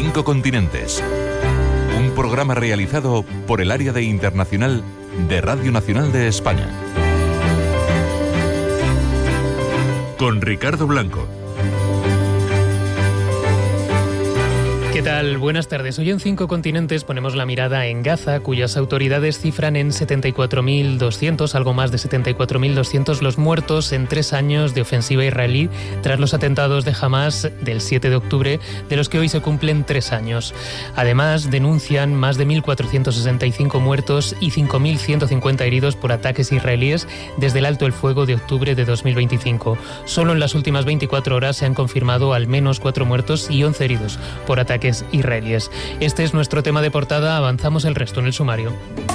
5 continentes. Un programa realizado por el Área de Internacional de Radio Nacional de España. Con Ricardo Blanco. ¿Qué tal? Buenas tardes. Hoy en 5 continentes ponemos la mirada en Gaza, cuyas autoridades cifran en 74.200, algo más de 74.200 los muertos en 3 años de ofensiva israelí tras los atentados de Hamás del 7 de octubre, de los que hoy se cumplen 3 años. Además, denuncian más de 1.465 muertos y 5.150 heridos por ataques israelíes desde el alto el fuego de octubre de 2025. Solo en las últimas 24 horas se han confirmado al menos 4 muertos y 11 heridos por ataques israelíes. Este es nuestro tema de portada. Avanzamos el resto en el sumario.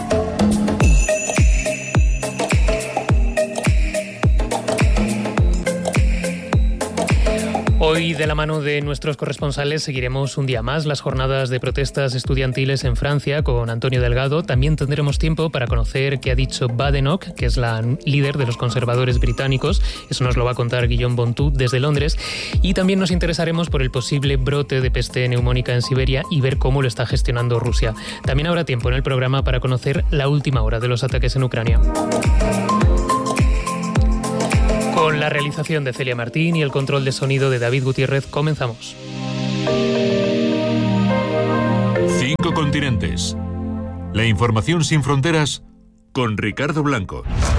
Hoy, de la mano de nuestros corresponsales, seguiremos un día más las jornadas de protestas estudiantiles en Francia con Antonio Delgado. También tendremos tiempo para conocer qué ha dicho Badenoch, que es la líder de los conservadores británicos. Eso nos lo va a contar Guillaume Bontou desde Londres. Y también nos interesaremos por el posible brote de peste neumónica en Siberia y ver cómo lo está gestionando Rusia. También habrá tiempo en el programa para conocer la última hora de los ataques en Ucrania. Con la realización de Celia Martín y el control de sonido de David Gutiérrez, comenzamos. 5 continentes. La información sin fronteras con Ricardo Blanco.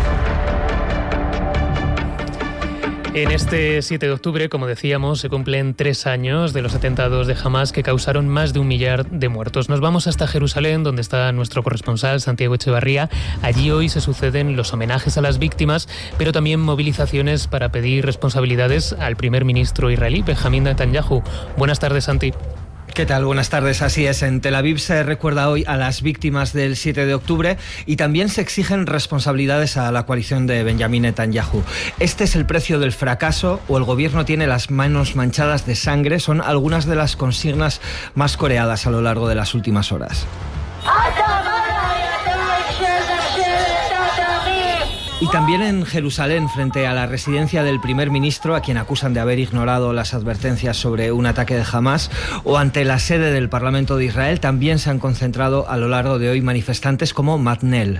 En este 7 de octubre, como decíamos, se cumplen 3 años de los atentados de Hamás que causaron más de 1 millar de muertos. Nos vamos hasta Jerusalén, donde está nuestro corresponsal, Santiago Echevarría. Allí hoy se suceden los homenajes a las víctimas, pero también movilizaciones para pedir responsabilidades al primer ministro israelí, Benjamín Netanyahu. Buenas tardes, Santi. ¿Qué tal? Buenas tardes. Así es, en Tel Aviv se recuerda hoy a las víctimas del 7 de octubre y también se exigen responsabilidades a la coalición de Benjamín Netanyahu. Este es el precio del fracaso o el gobierno tiene las manos manchadas de sangre. Son algunas de las consignas más coreadas a lo largo de las últimas horas. Y también en Jerusalén, frente a la residencia del primer ministro, a quien acusan de haber ignorado las advertencias sobre un ataque de Hamás, o ante la sede del Parlamento de Israel, también se han concentrado a lo largo de hoy manifestantes como Matnel.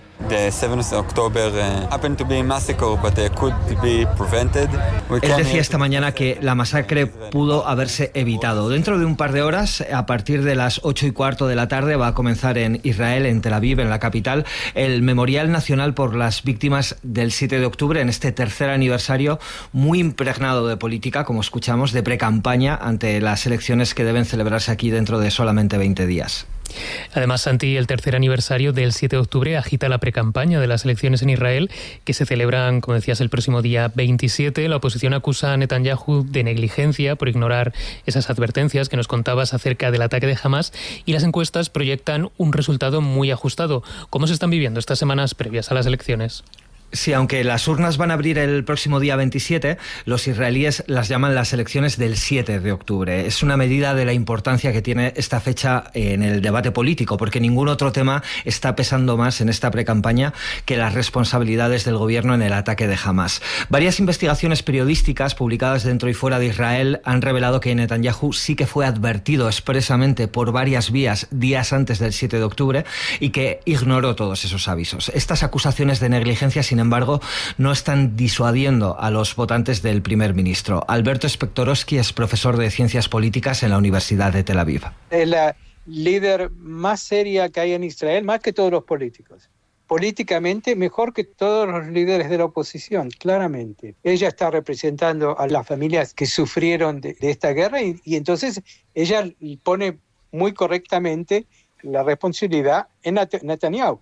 Él decía esta mañana que la masacre pudo haberse evitado. Dentro de un par de horas, a partir de las 8:15 de la tarde, va a comenzar en Israel, en Tel Aviv, en la capital, el Memorial Nacional por las Víctimas del 7 de octubre, en este tercer aniversario muy impregnado de política, como escuchamos, de precampaña ante las elecciones que deben celebrarse aquí dentro de solamente 20 días. Además, Santi, el tercer aniversario del 7 de octubre agita la precampaña de las elecciones en Israel, que se celebran, como decías, el próximo día 27. La oposición acusa a Netanyahu de negligencia por ignorar esas advertencias que nos contabas acerca del ataque de Hamás, y las encuestas proyectan un resultado muy ajustado. ¿Cómo se están viviendo estas semanas previas a las elecciones? Sí, aunque las urnas van a abrir el próximo día 27, los israelíes las llaman las elecciones del 7 de octubre. Es una medida de la importancia que tiene esta fecha en el debate político, porque ningún otro tema está pesando más en esta precampaña que las responsabilidades del gobierno en el ataque de Hamás. Varias investigaciones periodísticas publicadas dentro y fuera de Israel han revelado que Netanyahu sí que fue advertido expresamente por varias vías días antes del 7 de octubre y que ignoró todos esos avisos. Estas acusaciones de negligencia, sin embargo, no están disuadiendo a los votantes del primer ministro. Alberto Spektorowski es profesor de Ciencias Políticas en la Universidad de Tel Aviv. Es la líder más seria que hay en Israel, más que todos los políticos. Políticamente mejor que todos los líderes de la oposición, claramente. Ella está representando a las familias que sufrieron de esta guerra y entonces ella pone muy correctamente la responsabilidad en Netanyahu.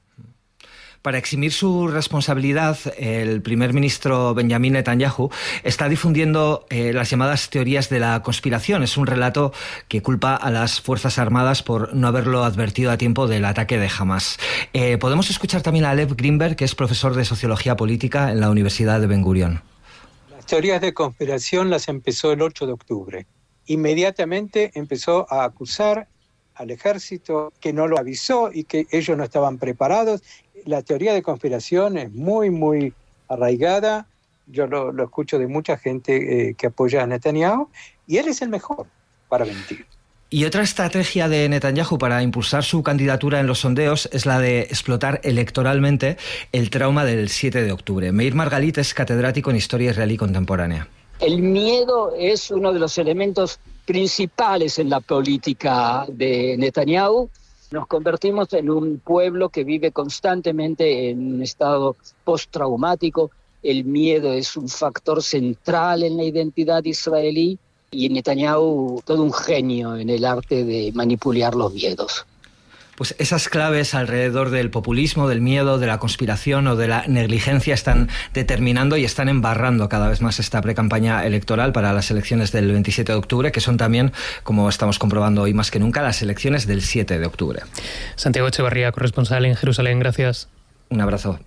Para eximir su responsabilidad, el primer ministro Benjamín Netanyahu está difundiendo las llamadas teorías de la conspiración. Es un relato que culpa a las Fuerzas Armadas por no haberlo advertido a tiempo del ataque de Hamás. Podemos escuchar también a Lev Greenberg, que es profesor de Sociología Política en la Universidad de Ben Gurion. Las teorías de conspiración las empezó el 8 de octubre. Inmediatamente empezó a acusar al ejército que no lo avisó y que ellos no estaban preparados. La teoría de conspiración es muy, muy arraigada. Yo lo escucho de mucha gente que apoya a Netanyahu y él es el mejor para mentir. Y otra estrategia de Netanyahu para impulsar su candidatura en los sondeos es la de explotar electoralmente el trauma del 7 de octubre. Meir Margalit es catedrático en Historia Israelí Contemporánea. El miedo es uno de los elementos principales en la política de Netanyahu. Nos convertimos en un pueblo que vive constantemente en un estado postraumático. El miedo es un factor central en la identidad israelí. Y Netanyahu, todo un genio en el arte de manipular los miedos. Pues esas claves alrededor del populismo, del miedo, de la conspiración o de la negligencia están determinando y están embarrando cada vez más esta precampaña electoral para las elecciones del 27 de octubre, que son también, como estamos comprobando hoy más que nunca, las elecciones del 7 de octubre. Santiago Echevarría, corresponsal en Jerusalén, gracias. Un abrazo.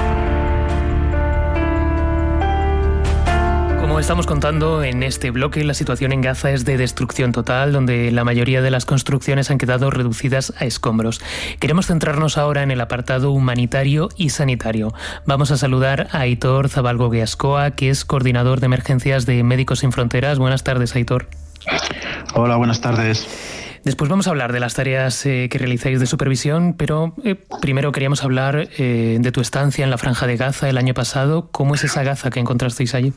Como estamos contando en este bloque, la situación en Gaza es de destrucción total, donde la mayoría de las construcciones han quedado reducidas a escombros. Queremos centrarnos ahora en el apartado humanitario y sanitario. Vamos a saludar a Aitor Zabalgo-Geascoa, que es coordinador de emergencias de Médicos Sin Fronteras. Buenas tardes, Aitor. Hola, buenas tardes. Después vamos a hablar de las tareas que realizáis de supervisión, pero primero queríamos hablar de tu estancia en la Franja de Gaza el año pasado. ¿Cómo es esa Gaza que encontrasteis allí?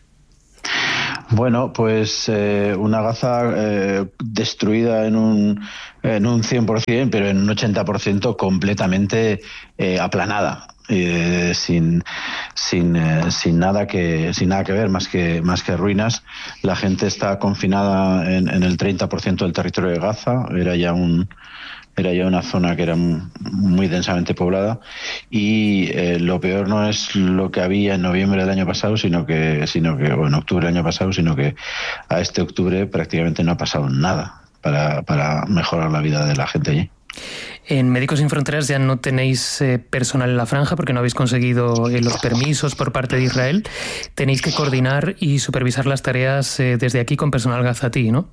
Bueno, pues una Gaza destruida en un 100%, pero en un 80% completamente aplanada. Sin nada que ver, más que ruinas. La gente está confinada en el 30% del territorio de Gaza. Era ya una zona que era muy densamente poblada, y lo peor no es lo que había en noviembre del año pasado, sino que o en octubre del año pasado, sino que a este octubre prácticamente no ha pasado nada para mejorar la vida de la gente allí. En Médicos Sin Fronteras ya no tenéis personal en la franja porque no habéis conseguido los permisos por parte de Israel. Tenéis que coordinar y supervisar las tareas desde aquí con personal gazatí, ¿no?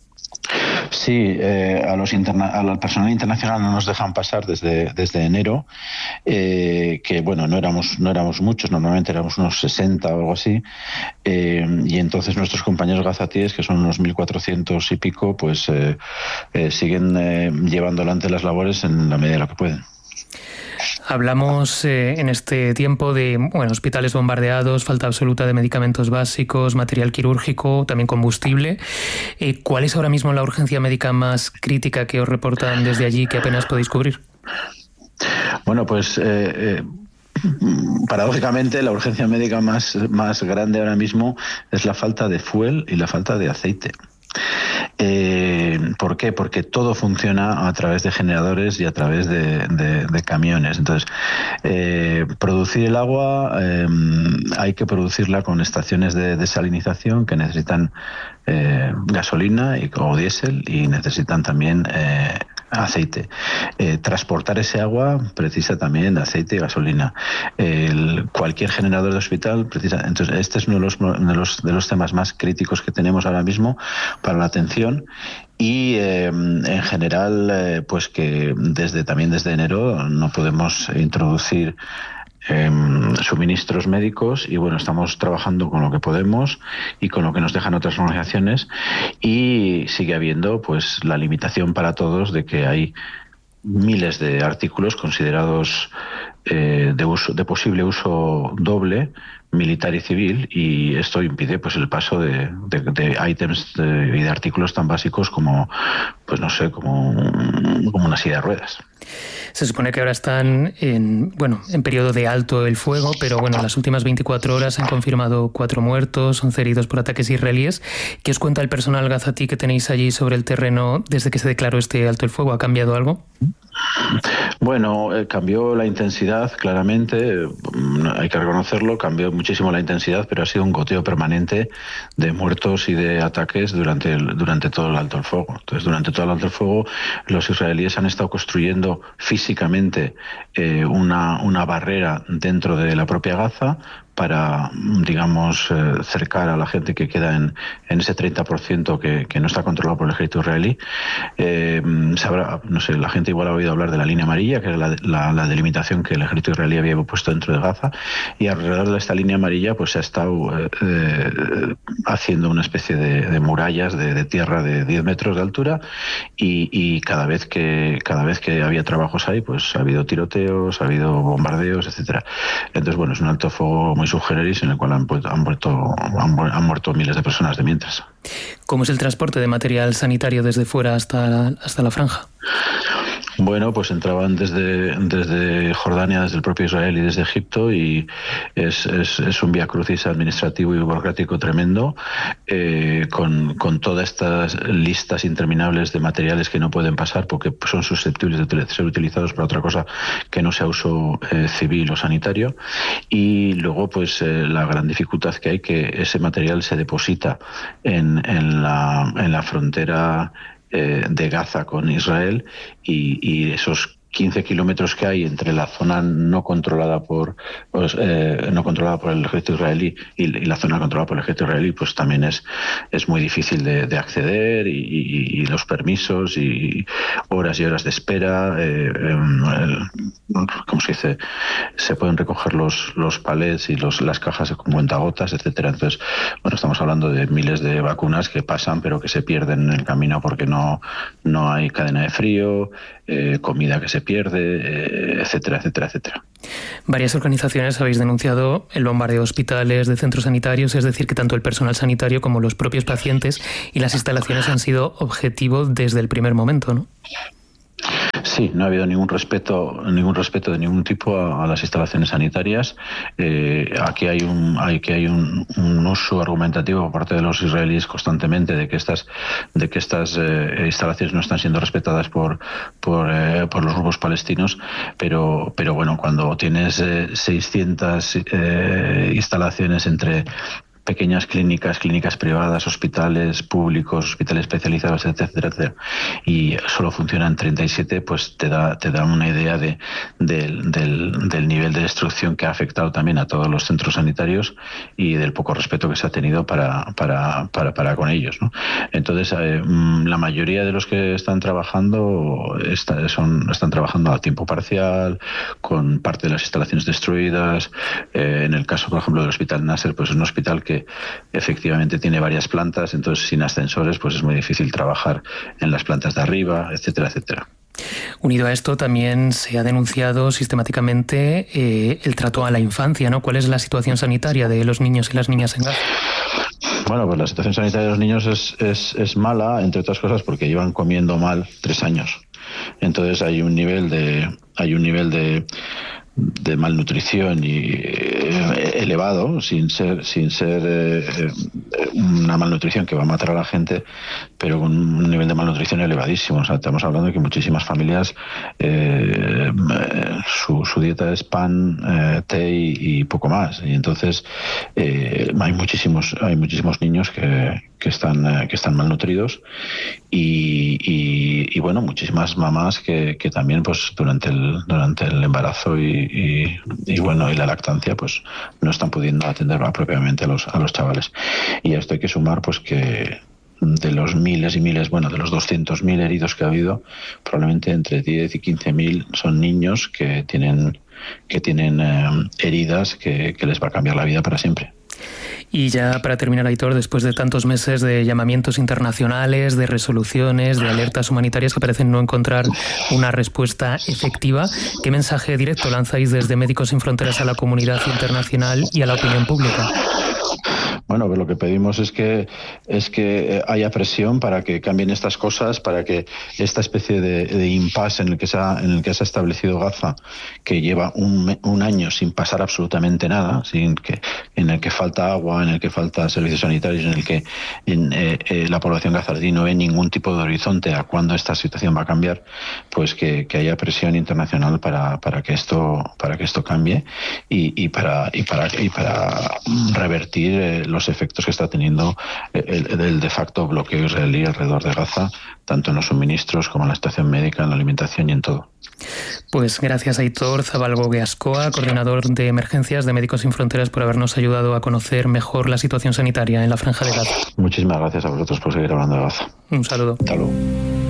Sí, al personal internacional no nos dejan pasar desde enero, que bueno, no éramos muchos, normalmente éramos unos 60 o algo así, y entonces nuestros compañeros gazatíes, que son unos 1.400 y pico, pues siguen llevando adelante las labores en la medida de lo que pueden. Hablamos en este tiempo de hospitales bombardeados, falta absoluta de medicamentos básicos, material quirúrgico, también combustible. ¿Cuál es ahora mismo la urgencia médica más crítica que os reportan desde allí que apenas podéis cubrir? Bueno, pues paradójicamente la urgencia médica más grande ahora mismo es la falta de fuel y la falta de aceite. ¿Por qué? Porque todo funciona a través de generadores y a través de camiones. Entonces, producir el agua hay que producirla con estaciones de desalinización que necesitan gasolina o diésel, y necesitan también aceite. Transportar ese agua precisa también aceite y gasolina. Cualquier generador de hospital precisa. Entonces, este es uno de los temas más críticos que tenemos ahora mismo para la atención, y en general pues que desde enero no podemos introducir suministros médicos, y bueno, estamos trabajando con lo que podemos y con lo que nos dejan otras organizaciones, y sigue habiendo pues la limitación para todos de que hay miles de artículos considerados de posible uso doble, militar y civil, y esto impide pues el paso de ítems y de artículos tan básicos como, pues no sé, como una silla de ruedas. Se supone que ahora están en periodo de alto el fuego, pero bueno, en las últimas 24 horas han confirmado 4 muertos, 11 heridos por ataques israelíes. ¿Qué os cuenta el personal gazatí que tenéis allí sobre el terreno desde que se declaró este alto el fuego? ¿Ha cambiado algo? Bueno, cambió la intensidad, claramente, hay que reconocerlo, cambió muchísimo la intensidad, pero ha sido un goteo permanente de muertos y de ataques durante todo el alto el fuego. Entonces, durante todo el alto el fuego, los israelíes han estado construyendo físicamente una barrera dentro de la propia Gaza digamos, cercar a la gente que queda en ese 30% que no está controlado por el ejército israelí. No sé, la gente igual ha oído hablar de la línea amarilla, que era la delimitación que el ejército israelí había puesto dentro de Gaza, y alrededor de esta línea amarilla pues se ha estado haciendo una especie de murallas de tierra de 10 metros de altura, y cada vez que había trabajos ahí, pues ha habido tiroteos, ha habido bombardeos, etcétera. Entonces, bueno, es un alto fuego muy sub generis en el cual han muerto miles de personas de mientras. ¿Cómo es el transporte de material sanitario desde fuera hasta la franja? Bueno, pues entraban desde Jordania, desde el propio Israel y desde Egipto, y es un vía crucis administrativo y burocrático tremendo, con todas estas listas interminables de materiales que no pueden pasar porque son susceptibles de ser utilizados para otra cosa que no sea uso civil o sanitario. Y luego, pues la gran dificultad que hay, que ese material se deposita en la frontera de Gaza con Israel, y esos 15 kilómetros que hay entre la zona no controlada por el ejército israelí y la zona controlada por el ejército israelí, pues también es muy difícil de acceder, y los permisos y horas y horas de espera. ¿Cómo se dice? Se pueden recoger los palets y las cajas con cuentagotas, etcétera. Entonces, bueno, estamos hablando de miles de vacunas que pasan pero que se pierden en el camino porque no hay cadena de frío, comida que se pierde, etcétera, etcétera, etcétera. Varias organizaciones habéis denunciado el bombardeo de hospitales, de centros sanitarios, es decir, que tanto el personal sanitario como los propios pacientes y las instalaciones han sido objetivo desde el primer momento, ¿no? Sí, no ha habido ningún respeto de ningún tipo a las instalaciones sanitarias. Aquí hay un uso argumentativo por parte de los israelíes constantemente de que estas instalaciones no están siendo respetadas por los grupos palestinos, pero bueno, cuando tienes 600 instalaciones entre pequeñas clínicas privadas, hospitales públicos, hospitales especializados, etcétera, etcétera, y solo funcionan 37, pues te da una idea del nivel de destrucción que ha afectado también a todos los centros sanitarios y del poco respeto que se ha tenido para con ellos, ¿no? Entonces, la mayoría de los que están trabajando están trabajando a tiempo parcial, con parte de las instalaciones destruidas. En el caso, por ejemplo, del Hospital Nasser, pues es un hospital que efectivamente tiene varias plantas, entonces sin ascensores pues es muy difícil trabajar en las plantas de arriba, etcétera, etcétera. Unido a esto, también se ha denunciado sistemáticamente el trato a la infancia, ¿no? ¿Cuál es la situación sanitaria de los niños y las niñas en Gaza? Bueno, pues la situación sanitaria de los niños es mala, entre otras cosas porque llevan comiendo mal 3 años. Entonces hay un nivel de malnutrición y elevado, sin ser una malnutrición que va a matar a la gente, pero con un nivel de malnutrición elevadísimo. O sea, estamos hablando de que muchísimas familias su dieta es pan, té y poco más, y entonces hay muchísimos niños que están malnutridos, y bueno, muchísimas mamás que también pues durante el embarazo y la lactancia pues no están pudiendo atender apropiadamente a los chavales. Y a esto hay que sumar pues que de los miles y miles, de los 200.000 heridos que ha habido, probablemente entre 10 y 15.000 son niños que tienen heridas que les va a cambiar la vida para siempre. Y ya para terminar, Aitor, después de tantos meses de llamamientos internacionales, de resoluciones, de alertas humanitarias que parecen no encontrar una respuesta efectiva, ¿qué mensaje directo lanzáis desde Médicos Sin Fronteras a la comunidad internacional y a la opinión pública? Bueno, pues lo que pedimos es que haya presión para que cambien estas cosas, para que esta especie de impasse en el que se ha establecido Gaza, que lleva un año sin pasar absolutamente nada, en el que falta agua, en el que falta servicios sanitarios, en el que la población gazatí no ve ningún tipo de horizonte a cuándo esta situación va a cambiar, pues que haya presión internacional para que esto cambie y para revertir los efectos que está teniendo el de facto bloqueo israelí alrededor de Gaza, tanto en los suministros como en la situación médica, en la alimentación y en todo. Pues gracias a Aitor Zabalgo-Geascoa, coordinador de emergencias de Médicos Sin Fronteras, por habernos ayudado a conocer mejor la situación sanitaria en la Franja de Gaza. Muchísimas gracias a vosotros por seguir hablando de Gaza. Un saludo. Hasta luego.